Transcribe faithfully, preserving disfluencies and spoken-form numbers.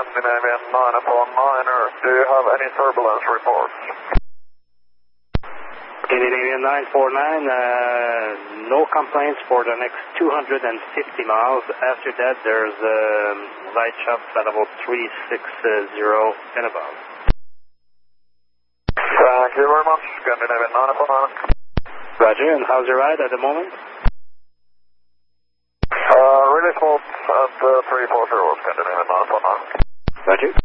Scandinavian nine upon niner. Do you have any turbulence reports? Scandinavian nine four nine, uh, no complaints for the next two hundred fifty miles. After that, there's um, light shots at about three sixty and above. Thank you very much, Scandinavian nine upon nine. Roger, and how's your ride at the moment? Uh, really smooth at uh, three forty, Scandinavian nine upon nine. Roger.